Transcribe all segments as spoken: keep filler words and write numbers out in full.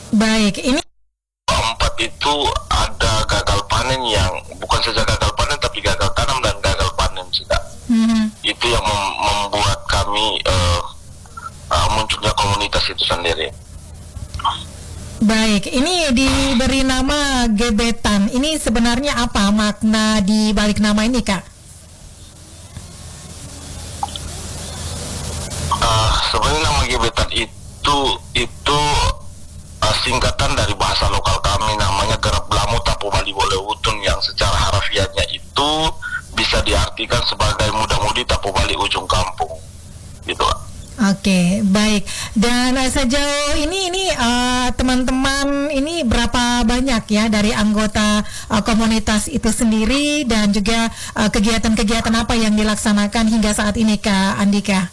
Baik, ini Empat itu ada gagal panen yang bukan saja gagal panen tapi gagal tanam dan gagal panen juga. hmm, Itu yang mem- membuat kami uh, uh, munculnya komunitas itu sendiri. baik. Ini diberi nama gebetan. Ini sebenarnya apa makna di balik nama ini, Kak? Uh, sebenarnya nama gebetan itu itu uh, singkatan dari bahasa lokal kami, namanya Gerap Belamu Tapu Bali Bolewutun, yang secara harafiahnya itu bisa diartikan sebagai muda-mudi Tapu Bali ujung kampung, gitu. Oke, baik. Dan uh, sejauh ini ini uh, teman-teman ini berapa banyak ya dari anggota uh, komunitas itu sendiri, dan juga uh, kegiatan-kegiatan apa yang dilaksanakan hingga saat ini, Kak Andika?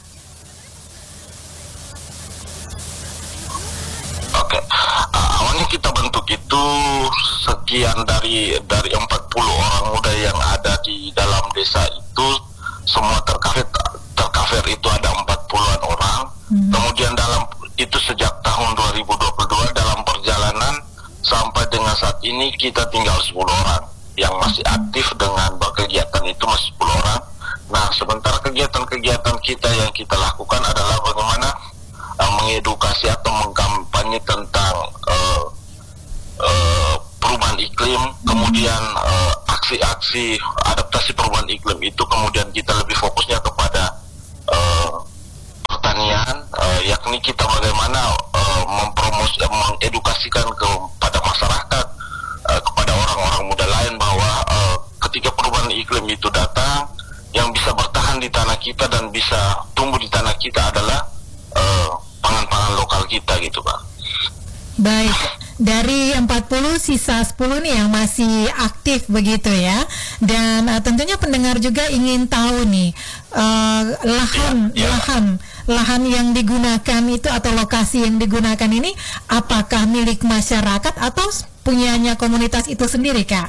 Oke, uh, awalnya kita bentuk itu sekian dari dari empat puluh orang muda yang ada di dalam desa itu, semua tercover tercover itu ada empat puluhan orang. Hmm. Kemudian dalam itu sejak tahun dua ribu dua puluh dua dalam perjalanan sampai dengan saat ini kita tinggal sepuluh orang yang masih aktif dengan berkegiatan, itu masih sepuluh orang. Nah, sementara kegiatan-kegiatan kita yang kita lakukan adalah bagaimana uh, mengedukasi atau mengkampanye tentang uh, uh, perubahan iklim, kemudian uh, aksi-aksi adaptasi perubahan iklim itu, kemudian kita lebih fokusnya kepada uh, pertanian, uh, yakni kita bagaimana uh, mempromos, uh, mengedukasikan kepada masyarakat, uh, kepada orang-orang muda lain bahwa uh, ketika perubahan iklim itu datang, yang bisa bertahan di tanah kita dan bisa tumbuh di tanah kita adalah uh, pangan-pangan lokal kita, gitu, Pak. Baik, dari empat puluh sisa sepuluh nih yang masih aktif begitu ya. Dan uh, tentunya pendengar juga ingin tahu nih uh, lahan Ya, ya. lahan lahan yang digunakan itu atau lokasi yang digunakan ini apakah milik masyarakat atau punyanya komunitas itu sendiri, Kak?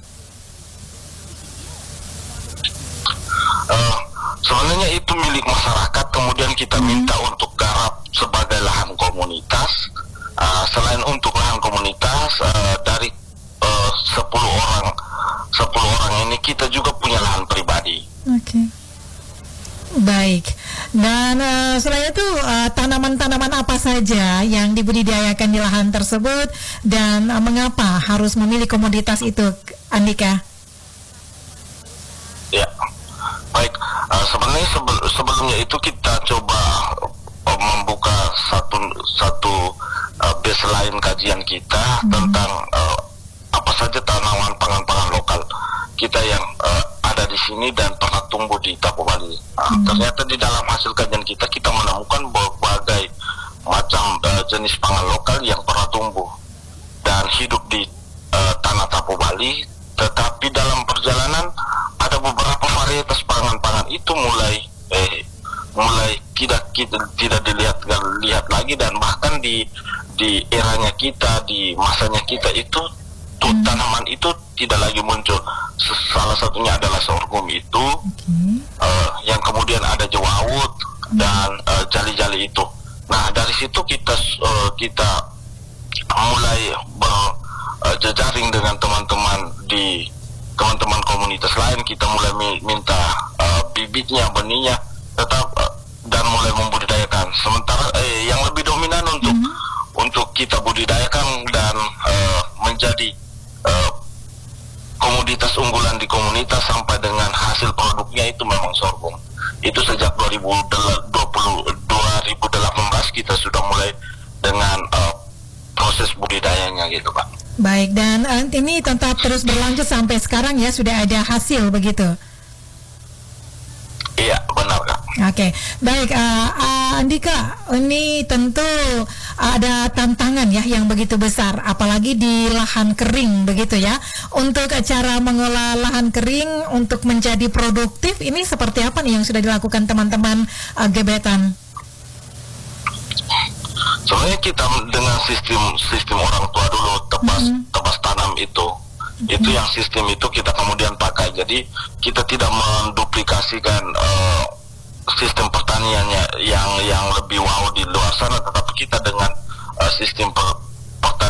Uh, sebenarnya itu milik masyarakat, kemudian kita Hmm. minta untuk garap sebagai lahan komunitas. Uh, selain untuk lahan komunitas, uh, dari uh, sepuluh orang sepuluh orang ini kita juga punya lahan pribadi. Oke. Baik. Dan uh, selain itu uh, tanaman-tanaman apa saja yang dibudidayakan di lahan tersebut, dan uh, mengapa harus memilih komoditas itu, Andika? Ya, baik. Uh, sebenarnya sebel- sebelumnya itu kita coba uh, membuka satu satu uh, baseline kajian kita Hmm. tentang uh, apa saja tanaman pangan-pangan lokal kita yang uh, ada di sini dan pernah tumbuh di Tapu Bali. Uh, Hmm. Ternyata di dalam hasil kajian kita kita menemukan berbagai macam uh, jenis pangan lokal yang pernah tumbuh dan hidup di uh, tanah Tapu Bali. Tetapi dalam perjalanan ada beberapa varietas pangan-pangan itu mulai eh, mulai tidak kita tidak dilihat lihat lagi, dan bahkan di di eranya kita, di masanya kita itu tuh Hmm. tanaman itu tidak lagi muncul. S- Salah satunya adalah sorghum itu, Oke. eh, yang kemudian ada jewawut dan eh, jali-jali itu. Nah, dari situ kita eh, kita mulai berjejaring dengan teman-teman di teman-teman komunitas lain. Kita mulai mi- minta eh, bibitnya, benihnya, tetap eh, dan mulai membudidayakan. Sementara eh, yang lebih dominan untuk Hmm. untuk kita budidayakan dan eh, menjadi eh, komoditas unggulan di komunitas sampai dengan hasil produknya itu memang sorghum. Itu sejak dua ribu dua puluh dua ribu delapan belas kita sudah mulai dengan eh, proses budidayanya, gitu, Pak. Baik, dan uh, ini tetap terus berlanjut sampai sekarang ya, sudah ada hasil begitu. Iya, benar, Kak. Oke, baik, uh, uh, Andika, ini tentu ada tantangan ya yang begitu besar, apalagi di lahan kering begitu ya. Untuk cara mengolah lahan kering untuk menjadi produktif, ini seperti apa nih yang sudah dilakukan teman-teman uh, gebetan? Sebenarnya kita dengan sistem sistem orang tua dulu, tebas Mhm. tebas tanam itu, itu yang sistem itu kita kemudian pakai. Jadi kita tidak menduplikasikan eh, sistem pertaniannya yang yang lebih wow di luar sana, tetapi kita dengan eh, sistem per, pertanian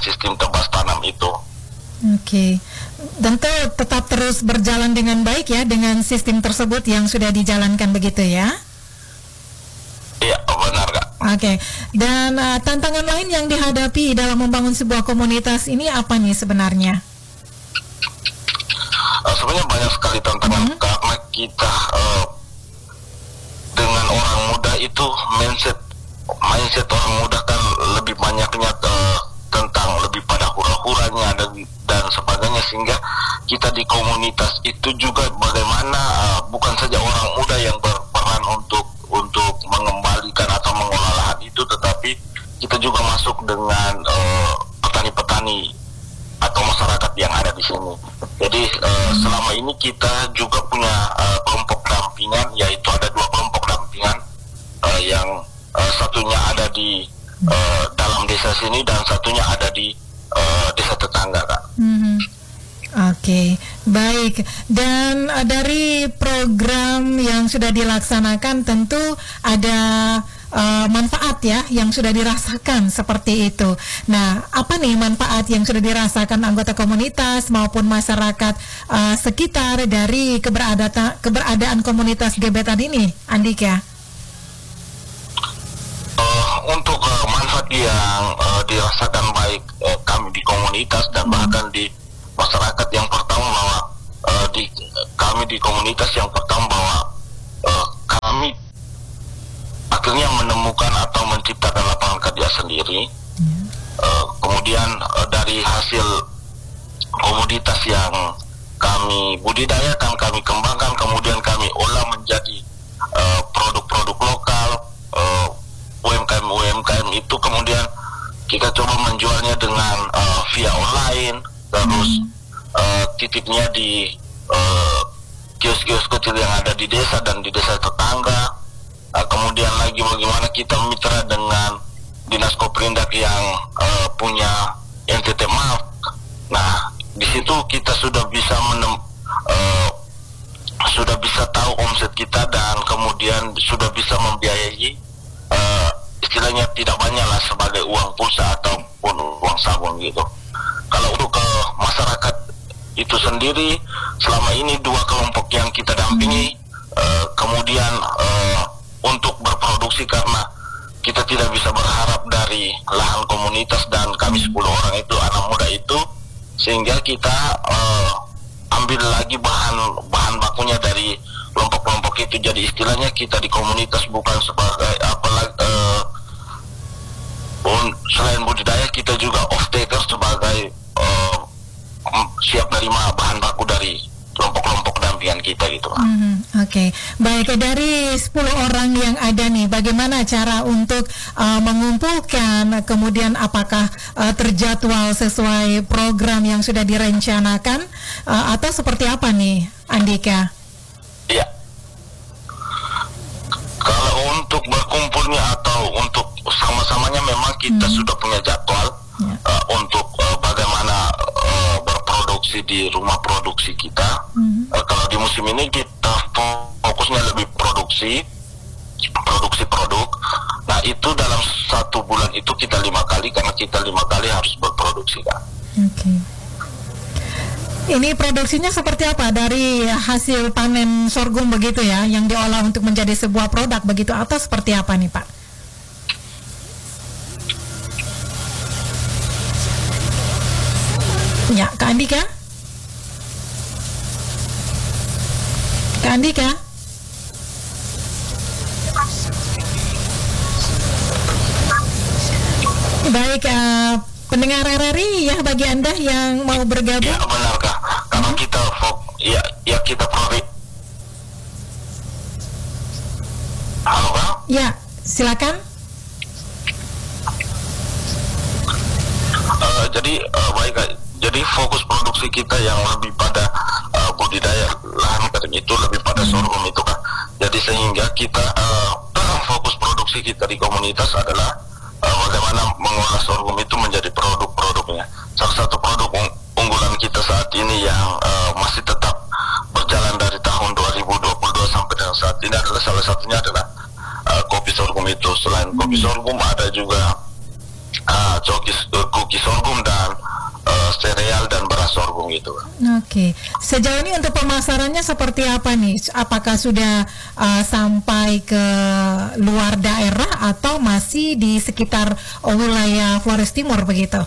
sistem tebas tanam itu. Oke, okay. Tentu tetap terus berjalan dengan baik ya dengan sistem tersebut yang sudah dijalankan begitu ya? Iya, benar Kak. Oke, okay. Dan uh, tantangan lain yang dihadapi dalam membangun sebuah komunitas ini apa nih sebenarnya? Uh, sebenarnya banyak sekali tantangan mm-hmm. karena kita uh, dengan orang muda itu mindset mindset orang muda kan lebih banyaknya uh, tentang lebih pada hura-huranya dan dan sebagainya, sehingga kita di komunitas itu juga bagaimana uh, bukan saja orang muda yang berperan untuk untuk mengembalikan atau mengolah lahan itu, tetapi kita juga masuk dengan uh, petani-petani atau masyarakat yang ada di sini. Jadi uh, selama ini kita juga punya uh, kelompok dampingan, yaitu ada dua kelompok dampingan uh, yang uh, satunya ada di uh, dalam desa sini dan satunya ada di uh, desa tetangga, Kak. Mm-hmm. Oke, okay. Baik. Dan uh, dari program yang sudah dilaksanakan tentu ada uh, manfaat ya yang sudah dirasakan seperti itu. Nah, apa nih manfaat yang sudah dirasakan anggota komunitas maupun masyarakat uh, sekitar dari keberadaan keberadaan komunitas gebetan ini, Andika? Uh, untuk uh, manfaat yang uh, dirasakan baik uh, kami di komunitas dan hmm. bahkan di masyarakat, yang pertama bahwa uh, di kami di komunitas yang pertama bahwa uh, kami akhirnya menemukan atau menciptakan lapangan kerja sendiri. Hmm. Uh, kemudian uh, dari hasil komoditas yang kami budidayakan, kami kembangkan, kemudian kami olah menjadi uh, produk-produk lokal. Uh, U M K M U M K M itu kemudian kita coba menjualnya dengan uh, via online, terus uh, titipnya di uh, kios-kios kecil yang ada di desa dan di desa tetangga. Uh, kemudian lagi bagaimana kita mitra dengan dinas Koprindak yang uh, punya N T T M A F. Nah, di situ kita sudah bisa menem, uh, sudah bisa tahu omset kita dan kemudian sudah bisa membiayai. Uh, istilahnya tidak banyak lah sebagai uang pulsa ataupun uang sabun gitu. Kalau untuk ke masyarakat itu sendiri, selama ini dua kelompok yang kita dampingi, uh, kemudian uh, untuk berproduksi, karena kita tidak bisa berharap dari lahan komunitas dan kami sepuluh orang itu anak muda itu, sehingga kita uh, ambil lagi bahan bahan bakunya dari kelompok-kelompok itu. Jadi istilahnya kita di komunitas bukan sebagai apalagi uh, selain budidaya, kita juga off taker sebagai uh, siap menerima bahan baku dari kelompok-kelompok dampingan kita gitu. Mm-hmm. Oke, okay. Baik, dari sepuluh orang yang ada nih, bagaimana cara untuk uh, mengumpulkan, kemudian apakah uh, terjadwal sesuai program yang sudah direncanakan uh, atau seperti apa nih, Andika? Iya. Kalau untuk berkumpulnya atau untuk sama-samanya memang kita hmm. sudah punya jadwal ya. uh, untuk uh, bagaimana uh, berproduksi di rumah produksi kita. Hmm. Uh, kalau di musim ini kita fokusnya lebih produksi, produksi produk. Nah itu dalam satu bulan itu kita lima kali, karena kita lima kali harus berproduksi, kan. Oke. Okay. Ini produksinya seperti apa? Dari hasil panen sorghum begitu ya, yang diolah untuk menjadi sebuah produk begitu, atau seperti apa nih, Pak? Ya, Kak Andika? Kak Andika? Baik, uh, pendengar R R I ya, bagi Anda yang mau bergabung. Ya, benar Kak. Karena hmm. kita fok, ya, ya kita provi. Halo Kak? Ya, silakan. Uh, jadi uh, baik Kak. Jadi fokus produksi kita yang lebih pada uh, budidaya lahan kering itu lebih pada sorghum itu Kak. Jadi sehingga kita uh, fokus produksi kita di komunitas adalah uh, bagaimana mengolah sorghum itu menjadi produk-produknya. Salah satu produk ung- unggulan kita saat ini yang uh, masih tetap berjalan dari tahun dua ribu dua puluh dua sampai dengan saat ini adalah salah satunya adalah uh, kopi sorghum itu. Selain kopi sorghum ada juga uh, koki, uh, koki sorghum dan bergabung gitu. Oke, sejauh ini untuk pemasarannya seperti apa nih? Apakah sudah uh, sampai ke luar daerah atau masih di sekitar uh, wilayah Flores Timur begitu?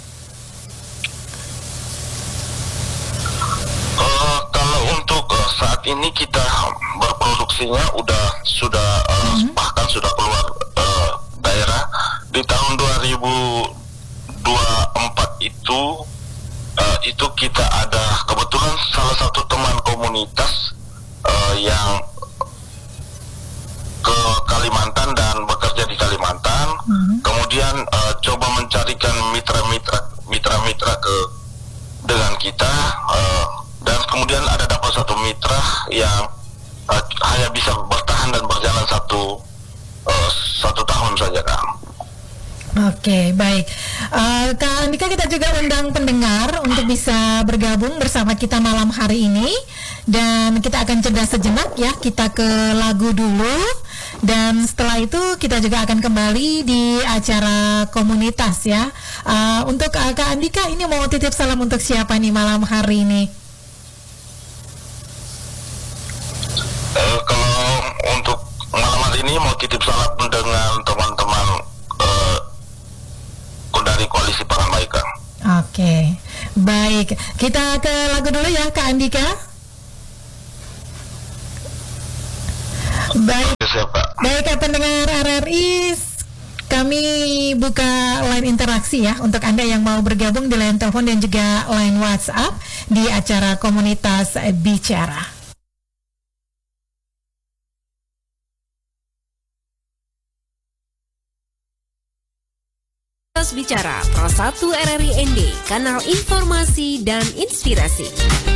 Uh, kalau untuk uh, saat ini kita berproduksinya udah sudah uh, mm-hmm. bahkan sudah keluar uh, daerah. Di tahun dua ribu dua puluh empat itu uh, itu kita ada kebetulan salah satu teman komunitas uh, yang ke Kalimantan dan bekerja di Kalimantan, mm-hmm. kemudian uh, coba mencarikan mitra-mitra mitra-mitra ke dengan kita, uh, dan kemudian ada dapat satu mitra yang uh, hanya bisa bertahan dan berjalan satu uh, satu tahun saja, Kang. Oke, baik. Uh, Kak Andika, kita juga undang pendengar untuk bisa bergabung bersama kita malam hari ini. Dan kita akan jeda sejenak ya, kita ke lagu dulu. Dan setelah itu kita juga akan kembali di acara komunitas ya. Uh, untuk uh, Kak Andika, ini mau titip salam untuk siapa nih malam hari ini? Uh, kalau untuk malam hari ini mau titip salam dengan teman-teman uh, dari Koalisi Pangan Baik, Kang. Oke, baik. Kita ke lagu dulu ya, Kak Andika. Baik, baik pendengar R R I, kami buka line interaksi ya untuk Anda yang mau bergabung di line telepon dan juga line WhatsApp di acara komunitas Bicara. Bicara Pro satu R R I N D, kanal informasi dan inspirasi.